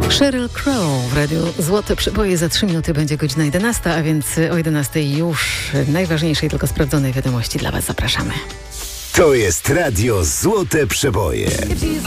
Sheryl Crow w radiu Złote Przeboje. Za 3 minuty będzie godzina 11, a więc o 11 już najważniejsze i tylko sprawdzonej wiadomości dla Was zapraszamy. To jest radio Złote Przeboje.